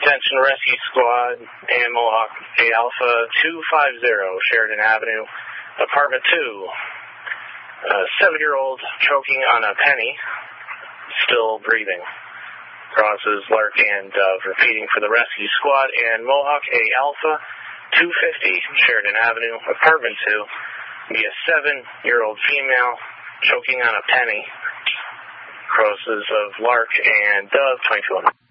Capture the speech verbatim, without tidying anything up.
Attention Rescue Squad and Mohawk A Alpha two fifty, Sheridan Avenue, Apartment two. A seven-year-old choking on a penny, still breathing. Crosses Lark and Dove, repeating for the Rescue Squad and Mohawk A Alpha two fifty, Sheridan Avenue, Apartment two. Be a seven-year-old female choking on a penny. Crosses of Lark and Dove, twenty-two.